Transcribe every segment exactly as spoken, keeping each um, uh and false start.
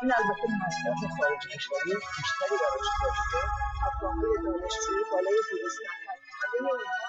این البته مصرف خارج کشوری بیشتری براش داشته. افرادهای دانشجویی بالای دویست نفر همه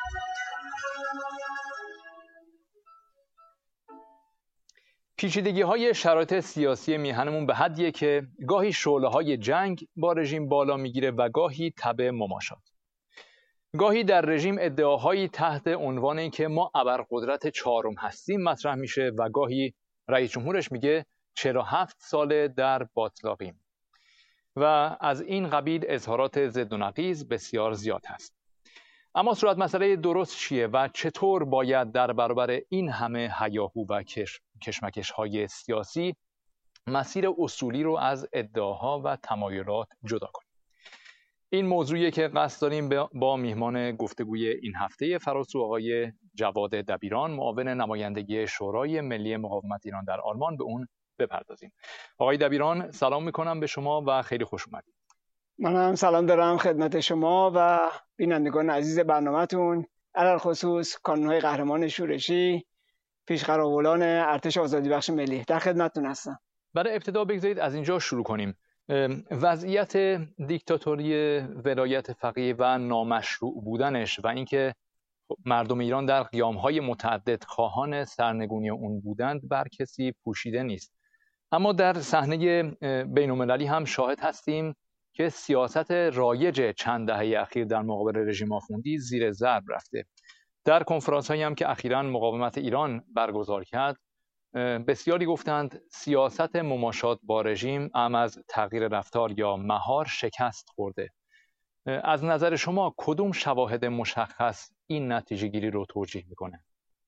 پیچیدگی های شرایط سیاسی میهنمون به حدیه که گاهی شعله های جنگ با رژیم بالا میگیره و گاهی تب مماشات. گاهی در رژیم ادعاهایی تحت عنوان اینکه ما ابرقدرت چهارم هستیم مطرح میشه و گاهی رئیس جمهورش میگه چرا هفت ساله در باطلاقیم و از این قبیل اظهارات ضد و نقیض بسیار زیاد هست. اما صورت مسئله درست چیه و چطور باید در برابر این همه هیاهو و کش... کشمکش های سیاسی مسیر اصولی رو از ادعاها و تمایلات جدا کنیم؟ این موضوعیه که قصد داریم با میهمان گفتگوی این هفته فراسو آقای جواد دبیران، معاون نمایندگی شورای ملی مقاومت ایران در آلمان، به اون بپردازیم. آقای دبیران سلام میکنم به شما و خیلی خوش اومدید. من هم سلام دارم خدمت شما و بینندگان عزیز برنامه‌تون، علل خصوص کانون‌های قهرمان شورشی، پیشقراولان ارتش آزادی بخش ملی. در خدمتتون هستم. برای ابتدا بگذارید از اینجا شروع کنیم. وضعیت دیکتاتوری ولایت فقیه و نامشروع بودنش و اینکه مردم ایران در قیام‌های متعدد خواهان سرنگونی اون بودند بر کسی پوشیده نیست. اما در صحنه بین‌المللی هم شاهد هستیم که سیاست رایج چند دهه اخیر در مقابل رژیم آخوندی زیر ضرب رفته. در کنفرانس‌هایی هم که اخیراً مقاومت ایران برگزار کرد، بسیاری گفتند سیاست مماشات با رژیم ام از تغییر رفتار یا مهار شکست خورده. از نظر شما کدوم شواهد مشخص این نتیجه گیری رو توجیه میکنه؟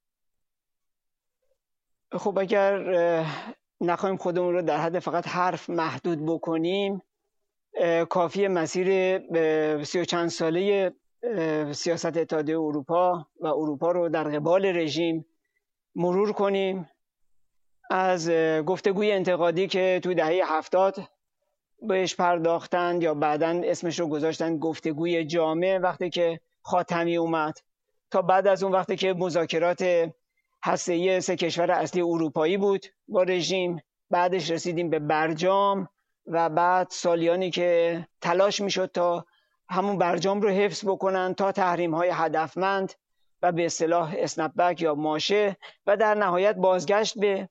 خب اگر نخواهیم خودمون رو در حد فقط حرف محدود بکنیم، کافی مسیر سی و چند ساله سیاست اتحادیه اروپا و اروپا رو در قبال رژیم مرور کنیم. از گفتگوی انتقادی که تو دهه هفتاد بهش پرداختند یا بعداً اسمش رو گذاشتن گفتگوی جامع وقتی که خاتمی اومد، تا بعد از اون وقتی که مذاکرات هسته‌ای سه کشور اصلی اروپایی بود با رژیم، بعدش رسیدیم به برجام و بعد سالیانی که تلاش میشد تا همون برجام رو حفظ بکنن، تا تحریم های هدفمند و به اصطلاح اسنپ بک یا ماشه، و در نهایت بازگشت به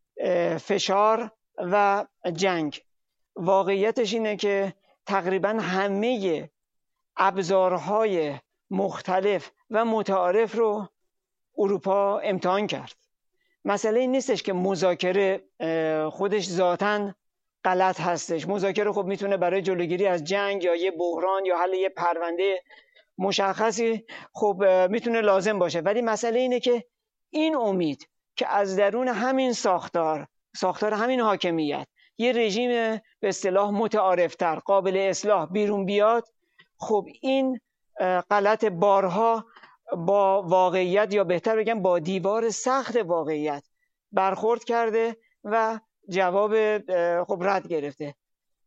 فشار و جنگ. واقعیتش اینه که تقریبا همه ابزارهای مختلف و متعارف رو اروپا امتحان کرد. مسئله این نیستش که مذاکره خودش ذاتاً غلط هستش. مذاکره خب میتونه برای جلوگیری از جنگ یا یه بحران یا حل یه پرونده مشخصی خب میتونه لازم باشه، ولی مسئله اینه که این امید که از درون همین ساختار ساختار همین حاکمیت یه رژیم به اصطلاح متعارفتر قابل اصلاح بیرون بیاد، خب این غلط بارها با واقعیت یا بهتر بگم با دیوار سخت واقعیت برخورد کرده و جواب خب رد گرفته.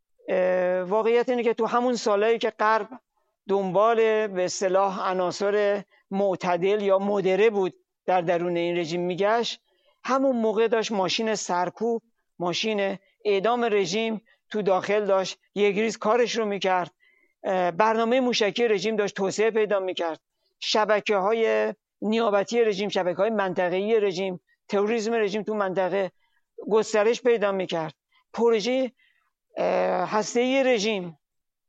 واقعیت اینه که تو همون سالایی که غرب دنبال به اصطلاح عناصر معتدل یا مدره بود در درون این رژیم میگشت، همون موقع داشت ماشین سرکوب، ماشین اعدام رژیم تو داخل داشت یک ریز کارش رو میکرد. برنامه موشکی رژیم داشت توسعه پیدا میکرد. شبکه های نیابتی رژیم، شبکه های منطقه‌ای رژیم، تروریسم رژیم تو منطقه گسترش پیدا میکرد. پروژه هسته‌ای رژیم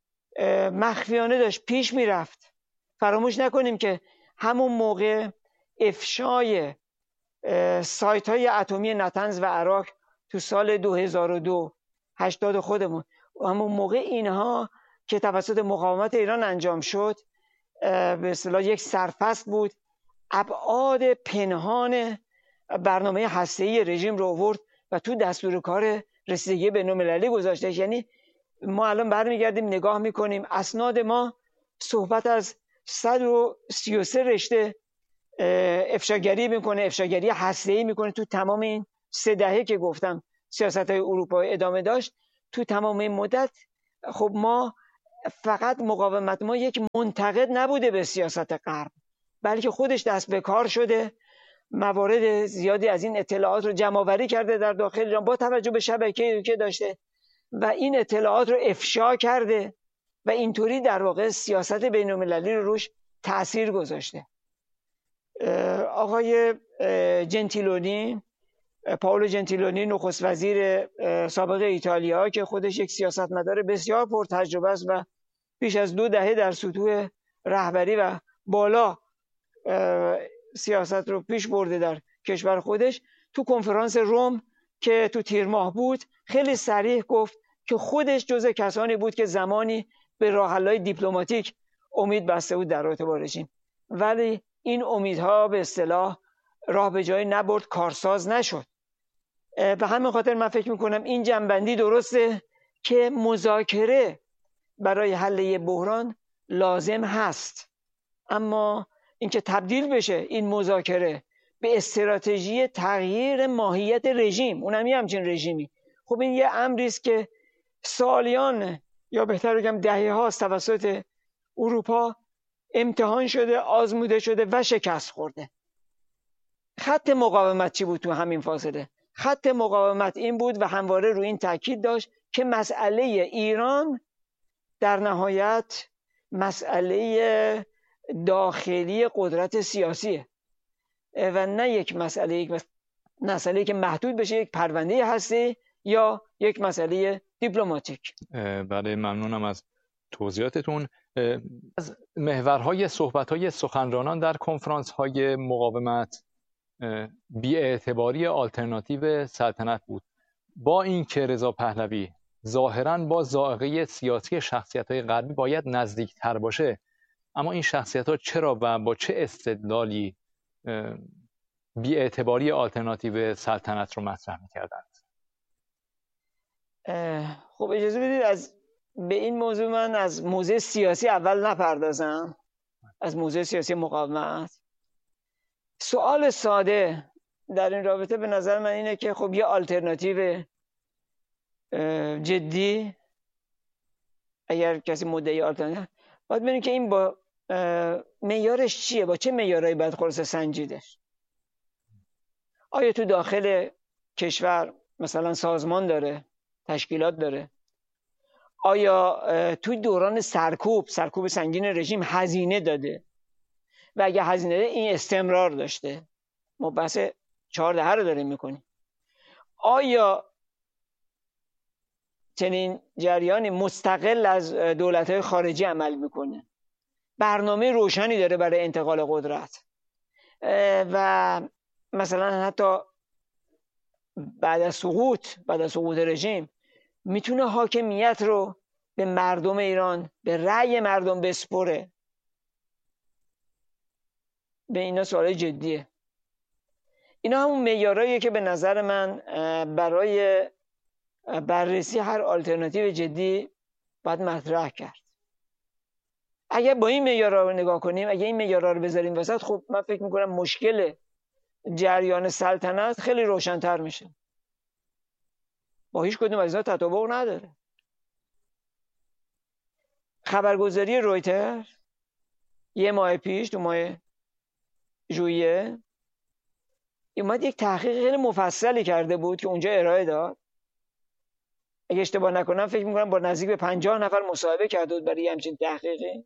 مخفیانه داشت پیش میرفت. فراموش نکنیم که همون موقع افشای سایت های اتمی نتنز و عراق تو سال دو هزار و دو هشتاد خودمون، همون موقع اینها که توسط مقاومت ایران انجام شد به اصطلاح یک سرفست بود. ابعاد پنهان برنامه هسته‌ای رژیم رو آورد و تو دستور کار رسیدگی بین‌المللی گذاشته. یعنی ما الان برمیگردیم نگاه میکنیم اسناد ما صحبت از صد و سی و سه رشته افشاگری میکنه، افشاگری هسته‌ای میکنه. تو تمام این سه دهه که گفتم سیاست‌های اروپا ادامه داشت، تو تمام این مدت خب ما فقط مقاومت ما یک منتقد نبوده به سیاست غرب، بلکه خودش دست به کار شده، موارد زیادی از این اطلاعات رو جمع آوری کرده در داخل ایران با توجه به شبکه‌ای که داشته. و این اطلاعات رو افشا کرده و اینطوری در واقع سیاست بین المللی رو روش تأثیر گذاشته. آقای جنتیلونی، پائولو جنتیلونی، نخست وزیر سابق ایتالیا که خودش یک سیاستمدار بسیار پرتجربه است و بیش از دو دهه در سطوح رهبری و بالا سیاست رو پیش برده در کشور خودش، تو کنفرانس روم که تو تیر ماه بود خیلی صریح گفت که خودش جزء کسانی بود که زمانی به راه‌حل‌های دیپلماتیک امید بسته بود در رابطه با رژیم، ولی این امیدها به اصطلاح راه به جایی نبرد، کارساز نشد. به همین خاطر من فکر میکنم این جنبندی درسته که مذاکره برای حل یه بحران لازم هست، اما اینکه تبدیل بشه این مذاکره به استراتژی تغییر ماهیت رژیم، اونم یه همچین رژیمی، خب این یه امری است که سالیان یا بهتر بگم دهه هاست توسط اروپا امتحان شده، آزموده شده و شکست خورده. خط مقاومت چی بود تو همین فاصله؟ خط مقاومت این بود و همواره روی این تاکید داشت که مسئله ایران در نهایت مسئله داخلی قدرت سیاسیه و نه یک مسئله یک مسئله که محدود بشه یک پرونده هستی یا یک مسئله دیپلماتیک. بله، ممنونم از توضیحاتتون. از محورهای صحبت‌های سخنرانان در کنفرانس‌های مقاومت بی‌اعتباری آلترناتیو سلطنت بود. با اینکه رضا پهلوی ظاهراً با ذائقه سیاسی شخصیت‌های غربی باید نزدیک‌تر باشه، اما این شخصیت‌ها چرا و با چه استدلالی بی‌اعتباری آلترناتیو سلطنت رو مطرح می‌کردند؟ خب اجازه بدید از به این موضوع من از موضع سیاسی اول نپردازم، از موضع سیاسی مقاومت. سوال ساده در این رابطه به نظر من اینه که خب یه آلترناتیو جدی، اگر کسی مدعی آلترناتیو، باید ببینیم که این با معیارش چیه، با چه معیارایی باید خلاص سنجیدش. آیا تو داخل کشور مثلا سازمان داره، تشکیلات داره؟ آیا توی دوران سرکوب سرکوب سنگین رژیم هزینه داده و اگه هزینه داده این استمرار داشته؟ ما بحث چهارده رو داریم میکنیم. آیا چنین جریانی مستقل از دولت‌های خارجی عمل میکنه؟ برنامه روشنی داره برای انتقال قدرت و مثلا حتی بعد از سقوط بعد از سقوط رژیم میتونه حاکمیت رو به مردم ایران، به رأی مردم بسپره؟ به اینا سوال جدیه. اینا همون معیاراییه که به نظر من برای بررسی هر آلترناتیو جدی باید مطرح کرد. اگر با این معیارا رو نگاه کنیم، اگر این معیارا رو بذاریم وسط، خب من فکر میکنم مشکل جریان سلطنت خیلی روشن‌تر میشه. با هیچ کدوم از اینا تطابق نداره. خبرگزاری رویتر یه ماه پیش، تو ماه ژوئیه، اومد یک تحقیق خیلی مفصلی کرده بود که اونجا ارائه داد. اگه اشتباه نکنم فکر میکنم با نزدیک به پنجاه نفر مصاحبه کرده بود برای همچین تحقیقی.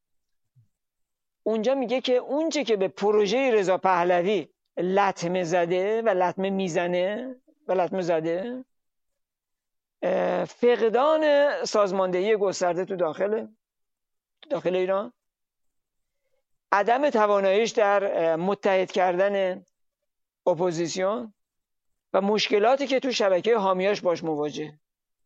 اونجا میگه که اونچه که به پروژه رضا پهلوی لطمه زده و لطمه میزنه و لطمه زده، فقدان سازماندهی گسترده تو داخل تو داخل ایران، عدم تواناییش در متحد کردن اپوزیسیون و مشکلاتی که تو شبکه حامیاش باش مواجه.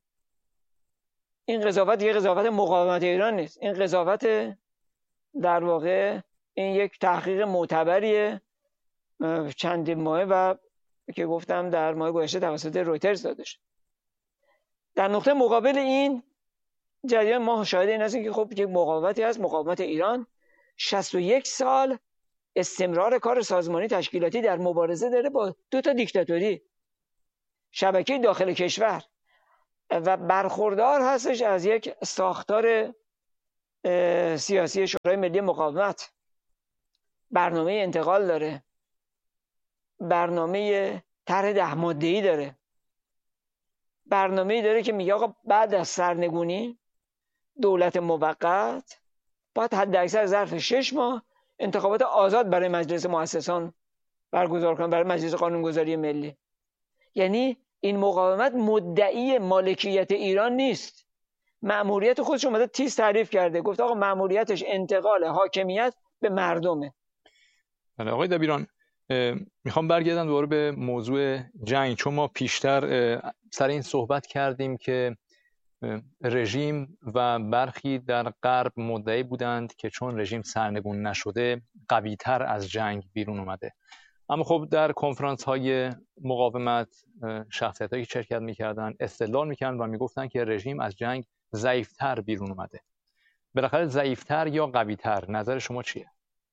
این قضاوت یه قضاوت مقاومت ایران نیست، این قضاوت در واقع این یک تحقیق معتبریه چند ماهه و که گفتم در ماه گذشته توسط رویترز داده شد. در نقطه مقابل این جریان ما شاهد این هستیم که خب یک مقاومتی هست، مقاومت ایران شصت و یک سال استمرار کار سازمانی تشکیلاتی در مبارزه داره با دو تا دیکتاتوری، شبکه داخل کشور، و برخوردار هستش از یک ساختار سیاسی شورای ملی مقاومت. برنامه انتقال داره، برنامه طرح ده ماده‌ای داره، برنامه‌ای داره که میگه آقا بعد از سرنگونی دولت موقت باید حداکثر ظرف شش ماه انتخابات آزاد برای مجلس مؤسسان برگزار کنن، برای مجلس قانونگذاری ملی. یعنی این مقاومت مدعی مالکیت ایران نیست، مأموریت خودش اومده تیز تعریف کرده، گفت آقا مأموریتش انتقال حاکمیت به مردمه. بله آقای دبیران، میخوام برگردم دوباره به موضوع جنگ، چون ما پیشتر سر این صحبت کردیم که رژیم و برخی در غرب مدعی بودند که چون رژیم سرنگون نشده قوی‌تر از جنگ بیرون اومده. اما خب در کنفرانس های مقاومت شخصیت هایی که شرکت میکردن استدلال میکردن و میگفتن که رژیم از جنگ ضعیفتر بیرون اومده. بالاخره ضعیفتر یا قوی‌تر، نظر شما چیه؟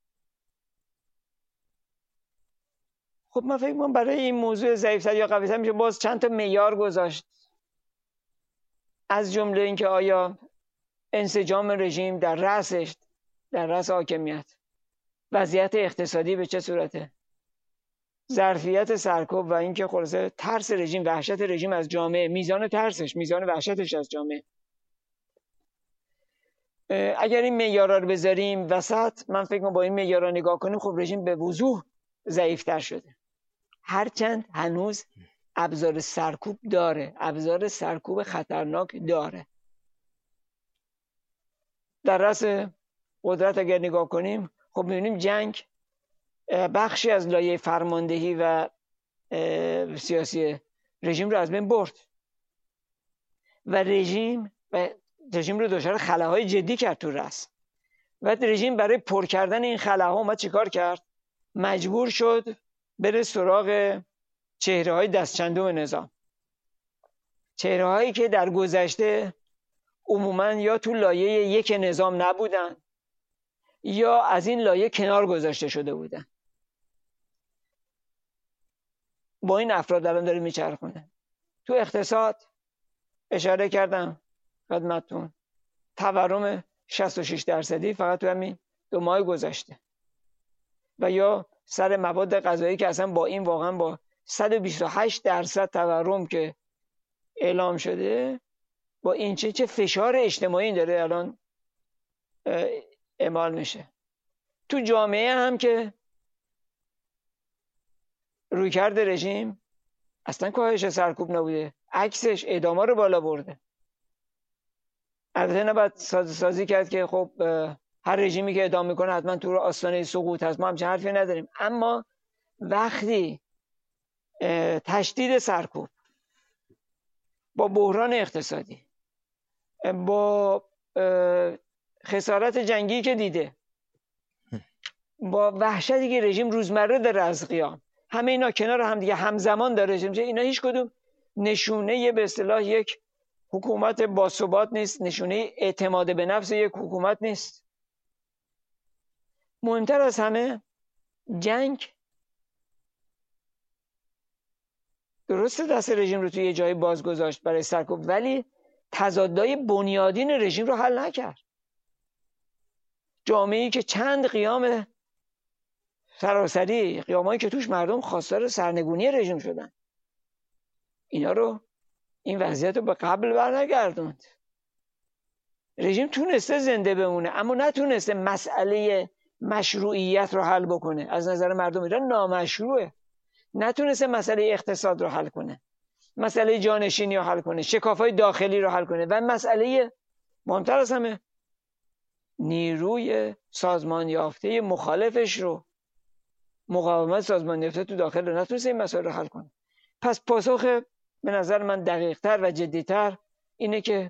خب من فکر می‌کنم برای این موضوع ضعیفتر یا قوی‌تر میشه باز چند تا معیار گذاشت، از جمله اینکه آیا انسجام رژیم در رأسش، در رأس حاکمیت، وضعیت اقتصادی به چه صورته، ظرفیت سرکوب و اینکه خلاصه ترس رژیم، وحشت رژیم از جامعه، میزان ترسش، میزان وحشتش از جامعه. اگر این معیارا رو بذاریم وسط، من فکر می‌کنم با این معیارا نگاه کنیم خب رژیم به وضوح ضعیف‌تر شده، هرچند هنوز ابزار سرکوب داره، ابزار سرکوب خطرناک داره. در رأس قدرت اگر نگاه کنیم خب می‌بینیم جنگ بخشی از لایه فرماندهی و سیاسی رژیم رو از بین برد و رژیم و رژیم رو دچار خلاهای جدی کرد تو رأس. و رژیم برای پر کردن این خلاها اومد چیکار کرد؟ مجبور شد بره سراغ چهره‌های دستچندم نظام، چهره‌هایی که در گذشته عموماً یا تو لایه یک نظام نبودن یا از این لایه کنار گذاشته شده بودن. با این افراد الان داره میچرخونه. تو اقتصاد اشاره کردم خدمتتون، تورم شصت و شش درصدی فقط تو همین دو ماه گذشته، و یا سر مواد غذایی که اصلا با این واقعا با صد و بیست و هشت درصد تورم که اعلام شده، با این چه چه فشار اجتماعی داره الان اعمال میشه. تو جامعه هم که رویکرد رژیم اصلا کاهش سرکوب نبوده، عکسش اعداما رو بالا برده. البته نباید سازی سازی کرد که خب هر رژیمی که اعدام میکنه حتما تو آستانه سقوط هست، ما همچین حرفی نداریم، اما وقتی تشدید سرکوب با بحران اقتصادی، با خسارت جنگی که دیده، با وحشتی که رژیم روزمره داره از قیام، همه اینا کنار هم دیگه همزمان داره رژیم، اینا هیچ کدوم نشونه به اصطلاح یک حکومت باثبات نیست، نشونه اعتماد به نفس یک حکومت نیست. مهمتر از همه جنگ درسته دست رژیم رو توی یه جایی باز گذاشت برای سرکوب، ولی تضادهای بنیادین رژیم رو حل نکرد. جامعه‌ای که چند قیام سراسری، قیامایی که توش مردم خواستار سرنگونی رژیم شدن، اینا رو، این وضعیت رو به قبل برنگردوند. رژیم تونسته زنده بمونه اما نتونسته مسئله مشروعیت رو حل بکنه. از نظر مردم ایران نامشروعه. نتونسته مسئله اقتصاد رو حل کنه، مسئله جانشینی رو حل کنه، شکاف‌های داخلی رو حل کنه، و مسئله مهمتر از همه نیروی سازمان یافته مخالفش رو، مقاومت سازمان یافته تو داخل رو نتونسته این مسائل رو حل کنه. پس پاسخ به نظر من دقیق‌تر و جدی‌تر اینه که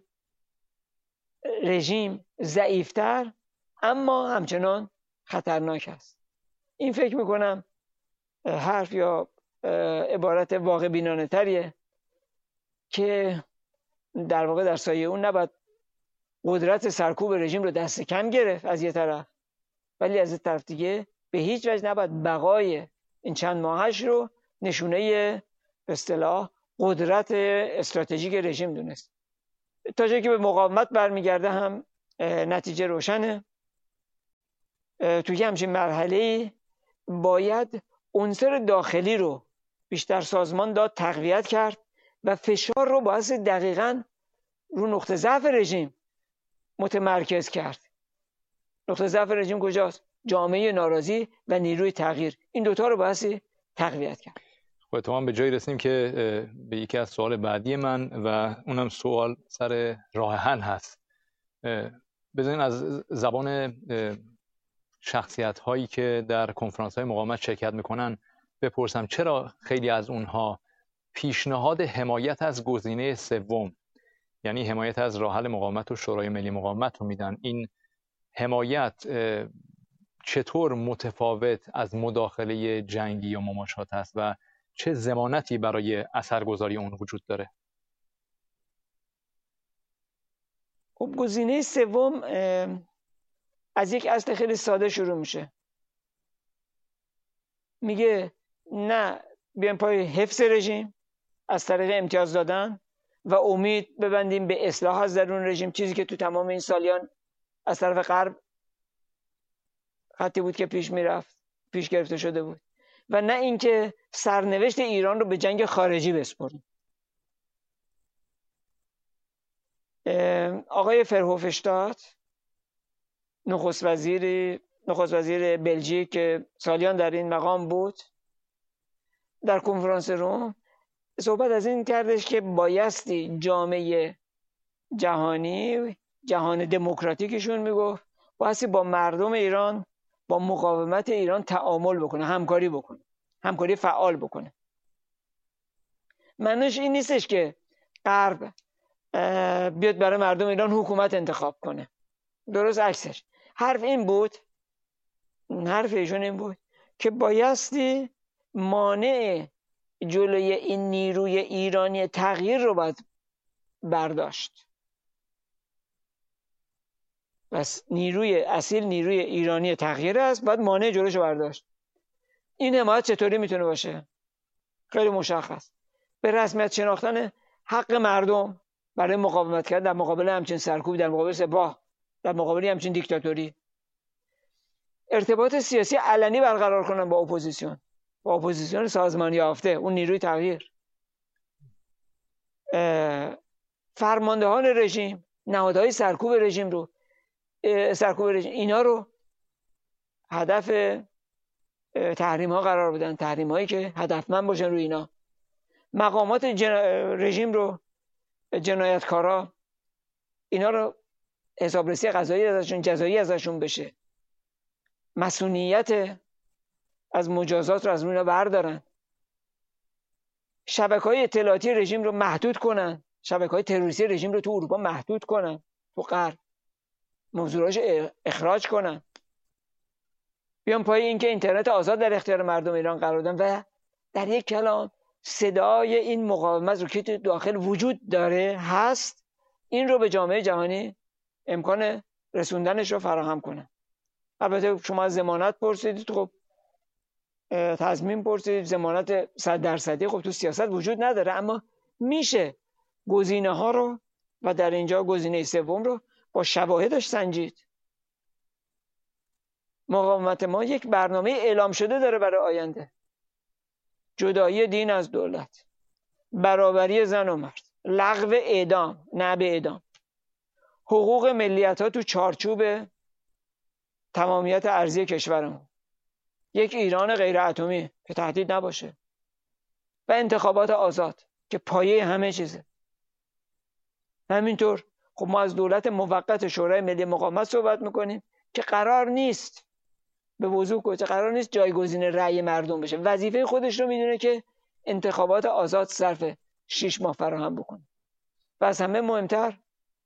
رژیم ضعیف‌تر اما همچنان خطرناک است. این فکر میکنم حرف یا عبارت واقع بینانه تریه که در واقع در سایه اون نباید قدرت سرکوب رژیم رو دست کم گرفت از یه طرف، ولی از یه طرف دیگه به هیچ وجه نباید بقای این چند ماهش رو نشونه به اصطلاح قدرت استراتژیک رژیم دونست. تا جایی که به مقاومت برمیگرده هم نتیجه روشنه. توی همچین مرحله‌ای باید عنصر داخلی رو بیشتر سازمان داد، تقویت کرد و فشار رو باعث دقیقاً رو نقطه ضعف رژیم متمرکز کرد. نقطه ضعف رژیم کجاست؟ جامعه ناراضی و نیروی تغییر. این دوتا رو باعث تقویت کرد. خب تمام به جایی رسیدیم که به یکی از سوال بعدی من و اونم سوال سر راه حل هست. بذارین از زبان شخصیت هایی که در کنفرانس های مقاومت شرکت میکنن بپرسم چرا خیلی از اونها پیشنهاد حمایت از گزینه سوم، یعنی حمایت از راه حل مقاومت و شورای ملی مقاومت رو میدن؟ این حمایت چطور متفاوت از مداخله جنگی یا مماشات است و چه ضمانتی برای اثرگذاری اون وجود داره؟ خب گزینه سوم از یک اصل خیلی ساده شروع میشه. میگه نه بیایم پای حفظ رژیم از طریق امتیاز دادن و امید ببندیم به اصلاح از درون رژیم، چیزی که تو تمام این سالیان از طرف غرب خطی بود که پیش میرفت، پیش گرفته شده بود، و نه اینکه سرنوشت ایران رو به جنگ خارجی بسپاریم. آقای فرهوفشتات نخست وزیر نخست وزیر بلژیک که سالیان در این مقام بود، در کنفرانس روم صحبت از این کردش که بایستی جامعه جهانی، جهان دموکراتیکشون میگفت، بایستی با مردم ایران، با مقاومت ایران تعامل بکنه، همکاری بکنه، همکاری فعال بکنه. معنیش این نیستش که غرب بیاد برای مردم ایران حکومت انتخاب کنه، درست عکسش. حرف این بود، حرف ایشون این بود که بایستی مانع جلوی این نیروی ایرانی تغییر رو باید برداشت. بس نیروی اصیل نیروی ایرانی تغییر است، باید مانع جلوش رو برداشت. این حمایت چطوری میتونه باشه؟ خیلی مشخص، به رسمیت شناختن حق مردم برای مقاومت کردن در مقابل همچین سرکوب، در مقابل سپاه، در مقابل همچین دیکتاتوری. ارتباط سیاسی علنی برقرار کنن با اپوزیسیون، با اپوزیسیون سازمان یافته، اون نیروی تغییر. فرماندهان رژیم، نهادهای سرکوب رژیم رو سرکوب رژیم اینا رو هدف تحریم ها قرار بدن، تحریم هایی که هدفمند باشن روی اینا. مقامات جن... رژیم رو، جنایتکارا، اینا رو حسابرسی قضایی ازشون، جزایی ازشون بشه، مسئولیت از مجازات رو از اینا بردارن، شبکه‌های اطلاعاتی رژیم رو محدود کنن، شبکه‌های تروریستی رژیم رو تو اروپا محدود کنن، تو غرب موضوعاش اخراج کنن، بیان پای اینکه اینترنت آزاد در اختیار مردم ایران قرار دادن و در یک کلام صدای این مقاومت رو که داخل وجود داره هست، این رو به جامعه جهانی امکان رسوندنش رو فراهم کنن. البته شما ضمانت پرسیدید، خب تضمین پرسیدید، ضمانت صد درصدی خب تو سیاست وجود نداره، اما میشه گزینه ها رو و در اینجا گزینه سوم رو با شواهدش سنجید. مقاومت ما یک برنامه اعلام شده داره برای آینده: جدایی دین از دولت، برابری زن و مرد، لغو اعدام، نه به اعدام، حقوق ملیت ها تو چارچوب تمامیت ارضی کشورمون، یک ایران غیر اتمی که تهدید نباشه، و انتخابات آزاد که پایه همه چیزه. همینطور خب ما از دولت موقت شورای ملی مقاومت صحبت میکنیم که قرار نیست، به وضوح گفته، قرار نیست جایگزین رأی مردم بشه. وظیفه خودش رو میدونه که انتخابات آزاد صرف شش ماه فراهم بکنه. و از همه مهمتر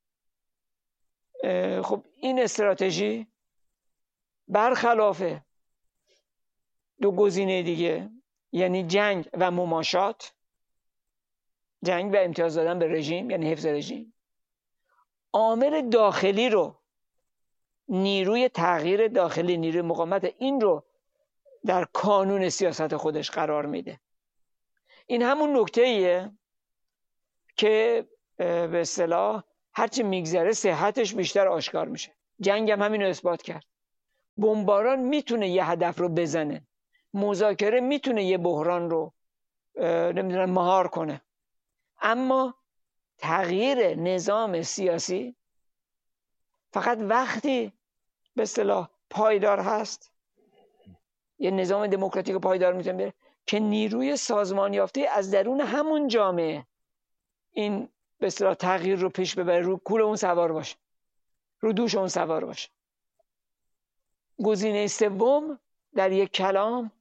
خب این استراتژی برخلاف دو گزینه دیگه، یعنی جنگ و مماشات، جنگ و امتیاز دادن به رژیم یعنی حفظ رژیم، عامل داخلی رو، نیروی تغییر داخلی، نیروی مقاومت، این رو در کانون سیاست خودش قرار میده. این همون نکته ایه که به اصطلاح هرچی میگذره صحتش بیشتر آشکار میشه. جنگ هم همین رو اثبات کرد. بمباران میتونه یه هدف رو بزنه، مذاکره میتونه یه بحران رو نمیدونم مهار کنه، اما تغییر نظام سیاسی فقط وقتی به اصطلاح پایدار هست، یه نظام دموکراتیک پایدار میتونه بره که نیروی سازمان یافته از درون همون جامعه این به اصطلاح تغییر رو پیش ببره، رو کول اون سوار باشه، رو دوش اون سوار باشه. گزینه سوم در یک کلام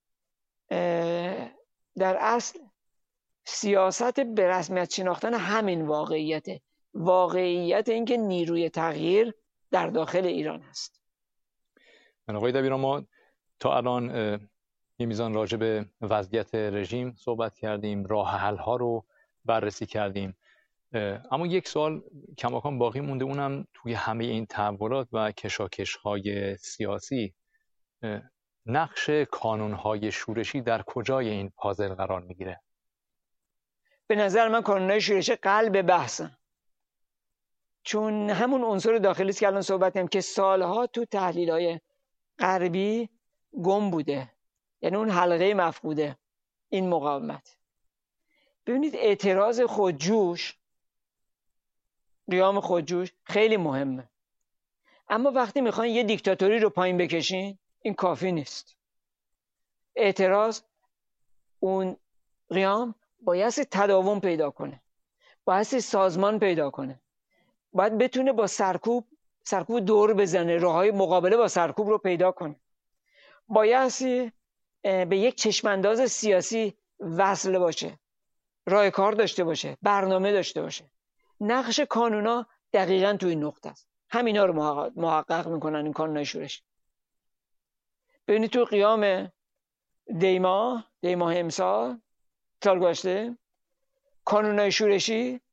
در اصل سیاست به رسمیت شناختن همین واقعیت واقعیت اینکه نیروی تغییر در داخل ایران هست. من آقای دبیران، ما تا الان یه میزان راجع به وضعیت رژیم صحبت کردیم، راه حل ها رو بررسی کردیم، اما یک سوال کماکان باقی مونده، اونم توی همه این تحولات و کشاکش های سیاسی نقش کانون های شورشی در کجای این پازل قرار میگیره؟ به نظر من کانون های شورشی قلب بحثن، چون همون عنصر داخلی است که الان صحبت کردیم که سالها تو تحلیل های غربی گم بوده، یعنی اون حلقه مفقوده این مقاومت. ببینید اعتراض خودجوش، قیام خودجوش خیلی مهمه، اما وقتی میخواین یه دیکتاتوری رو پایین بکشین این کافی نیست. اعتراض، اون قیام باید تداوم پیدا کنه، باید سازمان پیدا کنه، باید بتونه با سرکوب سرکوب دور بزنه، راههای مقابله با سرکوب رو پیدا کنه، باید به یک چشمانداز سیاسی وصل باشه، راه کار داشته باشه، برنامه داشته باشه. نقش کانونا دقیقاً تو این نقطه است، همینا رو محقق میکنن این کانونای شورشی. ببینید تو قیام دیما دیما امسال سال گذشته کانونای شورشی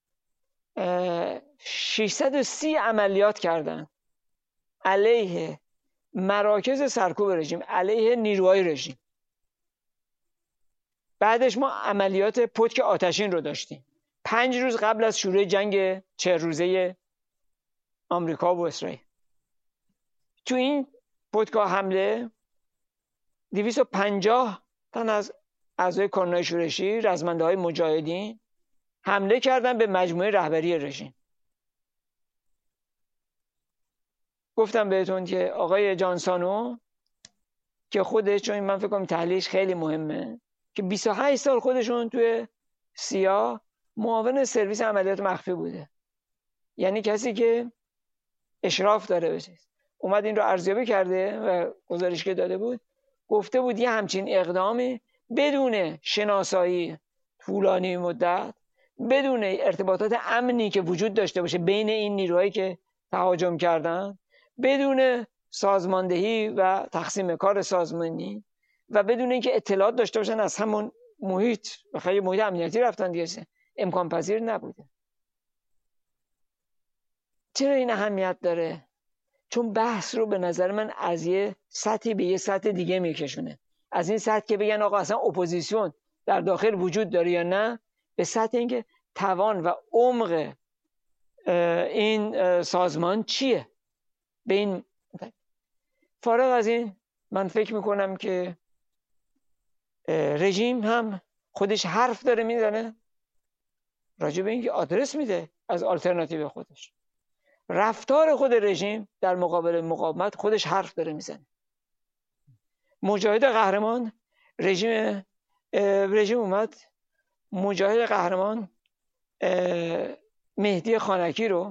ششصد و سی عملیات کردن علیه مراکز سرکوب رژیم، علیه نیروهای رژیم. بعدش ما عملیات پتک آتشین رو داشتیم پنج روز قبل از شروع جنگ چهل روزه آمریکا و اسرائیل. تو این پتکا حمله دویست و پنجاه تن از اعضای کانونای شورشی، رزمنده های مجاهدین، حمله کردن به مجموعه رهبری رژیم. گفتم بهتون که آقای جانسانو که خودش، چون من فکر کنم تحلیلش خیلی مهمه، که بیست و هشت سال خودشون توی سیا معاون سرویس عملیات مخفی بوده، یعنی کسی که اشراف داره بشه، اومد این رو ارزیابی کرده و گزارش که داده بود گفته بود یه همچین اقدامی بدون شناسایی طولانی مدت، بدون ارتباطات امنی که وجود داشته باشه بین این نیروهایی که تهاجم کردن، بدون سازماندهی و تقسیم کار سازمانی و بدون اینکه اطلاعات داشته باشن از همون محیط، بخاطر محیط امنیتی رفتن دیگه، امکان پذیر نبوده. چرا این اهمیت داره؟ چون بحث رو به نظر من از یه سطحی به یه سطح دیگه میکشونه، از این سطح که بگن آقا اصلا اپوزیسیون در داخل وجود داره یا نه، به سطح اینکه توان و عمق این سازمان چیه. به این فارغ از این من فکر میکنم که رژیم هم خودش حرف داره میزنه راجع به اینکه آدرس میده از آلترناتیو خودش. رفتار خود رژیم در مقابل مقاومت خودش حرف داره میزنه. مجاهد قهرمان، رژیم رژیم اومد مجاهد قهرمان مهدی خانکی رو،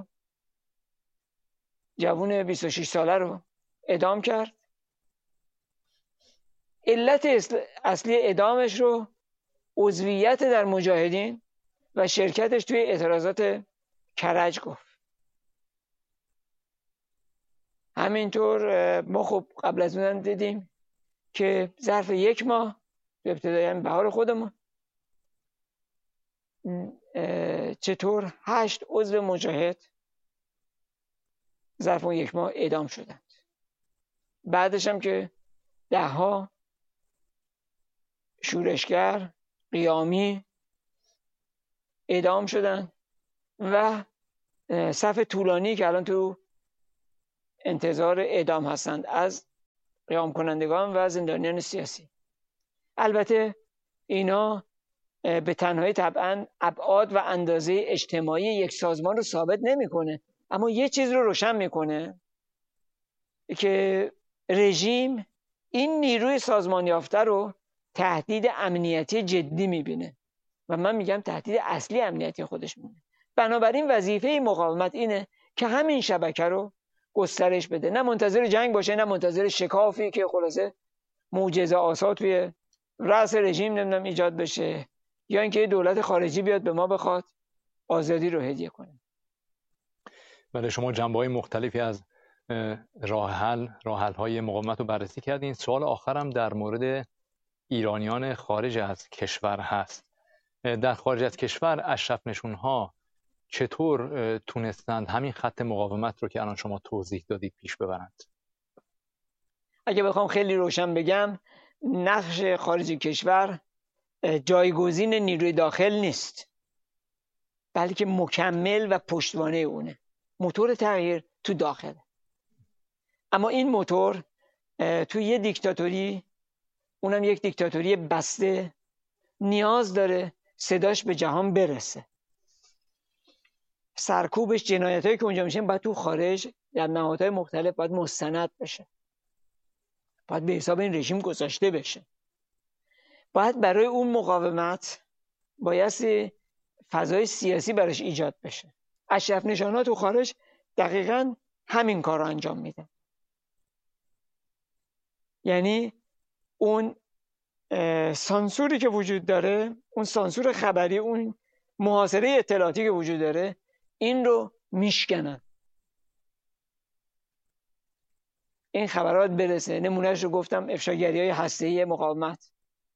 جوون بیست و شش ساله رو اعدام کرد. علت اصلی اعدامش رو عضویت در مجاهدین و شرکتش توی اعتراضات کرج گفت. همینطور ما خب قبل از اون دیدیم که ظرف یک ماه به ابتدای بهار خودمون چطور هشت عضو مجاهد ظرف اون یک ماه اعدام شدند. بعدش هم که ده ها شورشگر قیامی اعدام شدند و صف طولانی که الان تو انتظار اعدام هستند از قیام کنندگان و زندانیان سیاسی. البته اینا به تنهایی طبعا ابعاد و اندازه اجتماعی یک سازمان رو ثابت نمیکنه، اما یه چیز رو روشن میکنه که رژیم این نیروی سازمان یافته رو تهدید امنیتی جدی میبینه و من میگم تهدید اصلی امنیتی خودش میبینه. بنابراین وظیفه مقاومت اینه که همین شبکه رو گسترش بده، نه منتظر جنگ باشه، نه منتظر شکافی که خلاصه معجزه آسا توی رأس رژیم نمیدونم ایجاد بشه، یا اینکه دولت خارجی بیاد به ما بخواد آزادی رو هدیه کنه. بله، شما جنبه‌های مختلفی از راه حل راه حل‌های مقاومت رو بررسی کردین. سوال آخرم در مورد ایرانیان خارج از کشور هست. در خارج از کشور اشرف نشون‌ها چطور تونستند همین خط مقاومت رو که الان شما توضیح دادید پیش ببرند؟ اگه بخوام خیلی روشن بگم، نقش خارج کشور جایگزین نیروی داخل نیست، بلکه مکمل و پشتوانه اونه. موتور تغییر تو داخله، اما این موتور تو یه دیکتاتوری، اونم یک دیکتاتوری بسته، نیاز داره صداش به جهان برسه. سرکوبش، جنایتایی که اونجا میشه باید تو خارج در نهادهای مختلف باید مستند بشه، باید به حساب این رژیم گذاشته بشه. باید برای اون مقاومت بایستی فضای سیاسی براش ایجاد بشه. اشرف نشان‌ها تو خارج دقیقاً همین کار رو انجام میده. یعنی اون سانسوری که وجود داره، اون سانسور خبری، اون محاصره اطلاعاتی که وجود داره، این رو میشکنن. این خبرات برسه. نمونهش رو گفتم، افشاگری‌های هسته‌ای مقاومت.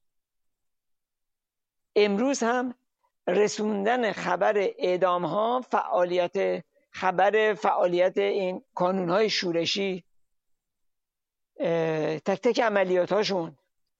امروز هم رسوندن خبر اعدام ها، فعالیت خبر فعالیت این کانون‌های شورشی، تک تک عملیات هاشون،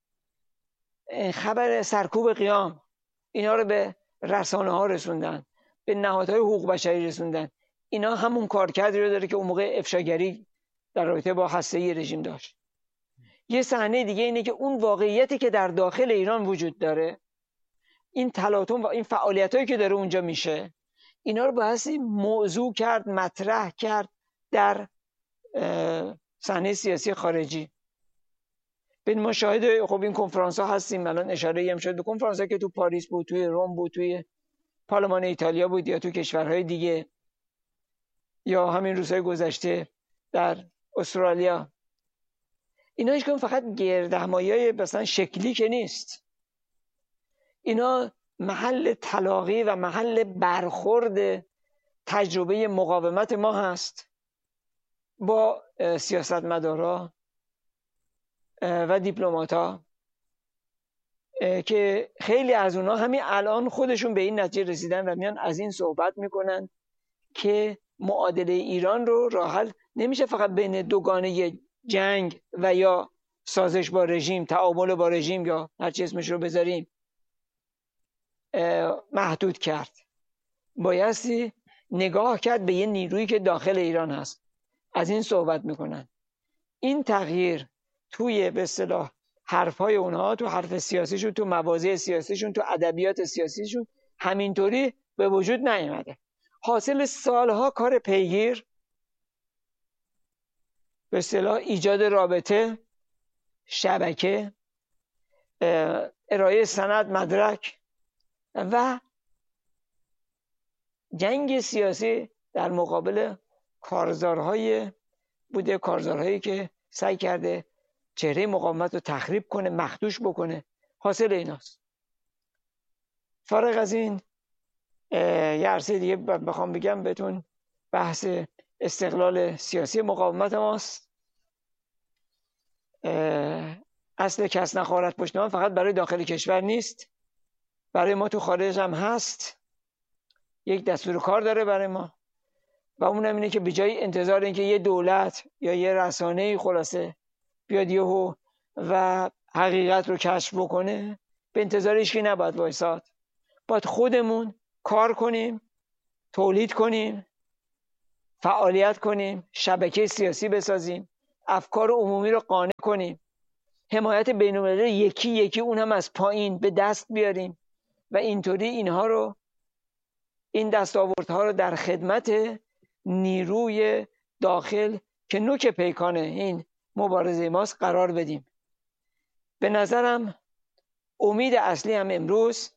خبر سرکوب قیام، اینا رو به رسانه ها رسوندن، به نهادهای حقوق بشری رسوندن. اینا همون کارکردی رو داره که اون موقع افشاگری در رابطه با هسته‌ای رژیم داشت. یه صحنه دیگه اینه که اون واقعیتی که در داخل ایران وجود داره، این تلاطم و این فعالیتایی که داره اونجا میشه، اینا رو بایستی موضوع کرد، مطرح کرد در صحنه سیاسی خارجی. ببین ما شاهد خب این کنفرانس ها هستیم. الان اشاره هم شد به کنفرانس ها که تو پاریس بود، توی روم بود، توی پارلمان ایتالیا بود، یا تو کشورهای دیگه، یا همین روزهای گذشته در استرالیا. اینا هیچ کدوم فقط گردهمایی‌های مثلا شکلی که نیست. اینا محل تلاقی و محل برخورد تجربه مقاومت ما هست با سیاستمدارا و دیپلمات‌ها که خیلی از اونها همین الان خودشون به این نتیجه رسیدن و میان از این صحبت میکنن که معادله ایران رو راه حل نمیشه فقط بین دوگانه جنگ و یا سازش با رژیم، تعامل با رژیم، یا هر چی اسمش رو بذاریم، محدود کرد. بایستی نگاه کرد به یه نیرویی که داخل ایران هست. از این صحبت میکنن. این تغییر توی به اصطلاح حرفهای اونها، تو حرف سیاسیشون، تو مواضع سیاسیشون، تو ادبیات سیاسیشون همینطوری به وجود نیامده. حاصل سالها کار پیگیر، به اصطلاح ایجاد رابطه، شبکه، ارائه سند، مدرک و جنگ سیاسی در مقابل کارزارهای بوده، کارزارهایی که سعی کرده چهره مقاومت رو تخریب کنه، مخدوش بکنه. حاصل ایناست. فارغ از این یه عرصه دیگه بخوام بگم بهتون، بحث استقلال سیاسی مقاومت ماست. اصل کس نخوارد پشت نام فقط برای داخل کشور نیست، برای ما تو خارج هم هست. یک دستور کار داره برای ما و اون هم اینه که به جای انتظار اینکه یه دولت یا یه رسانه‌ای خلاصه بیاد یهو و حقیقت رو کشف بکنه، به انتظار هیچکی نباید وایساد. باید خودمون کار کنیم، تولید کنیم، فعالیت کنیم، شبکه سیاسی بسازیم، افکار عمومی رو قانع کنیم، حمایت بین‌المللی یکی یکی اون هم از پایین به دست بیاریم، و اینطوری اینها رو این دستاوردها رو در خدمت نیروی داخل که نوک پیکان این مبارزه ماست قرار بدیم. به نظرم امید اصلی هم امروز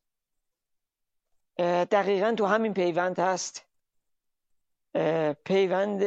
دقیقاً تو همین پیوند هست، پیوند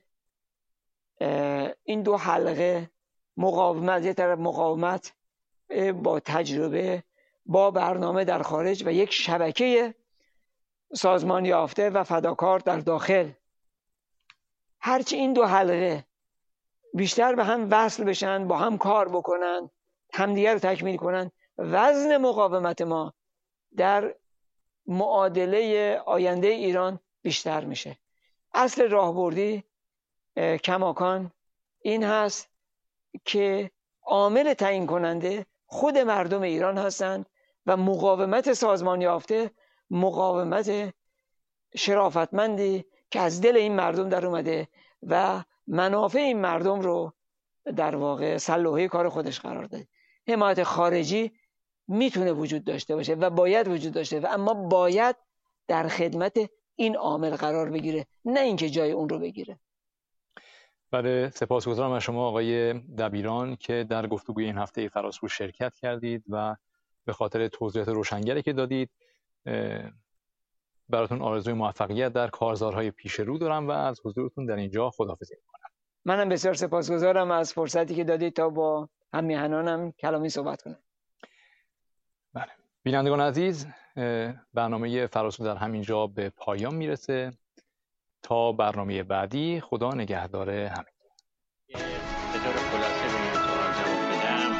این دو حلقه مقاومت، یه طرف مقاومت با تجربه با برنامه در خارج و یک شبکه سازمان یافته و فداکار در داخل. هرچی این دو حلقه بیشتر به هم وصل بشن، با هم کار بکنن، همدیگر رو تکمیل کنن، وزن مقاومت ما در معادله آینده ایران بیشتر میشه. اصل راهبردی کماکان این هست که عامل تعیین کننده خود مردم ایران هستند و مقاومت سازمان یافته مقاومت شرافتمندی که از دل این مردم در اومده و منافع این مردم رو در واقع سلوحه کار خودش قرار داده. حمایت خارجی میتونه وجود داشته باشه و باید وجود داشته و اما باید در خدمت این عامل قرار بگیره، نه اینکه جای اون رو بگیره. بله، سپاسگزارم از شما آقای دبیران که در گفتگوی این هفته فراسو شرکت کردید و به خاطر توضیحات روشنگری که دادید. براتون آرزوی موفقیت در کارزارهای پیش رو دارم و از حضورتون در اینجا خداحافظی می‌کنم. منم بسیار سپاسگزارم از فرصتی که دادید تا با هم میهنانم کلامی صحبت کنم. بله، بینندگان عزیز، برنامه فراسو در همینجا به پایان میرسه. تا برنامه بعدی، خدا نگهدار همه. به طور خلاصه به این سوال جواب بدم،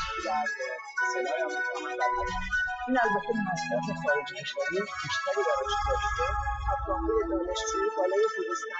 این البته مصرف خارج کشوری بیشتری براش داشته، افراد دانشجویی بالای دویست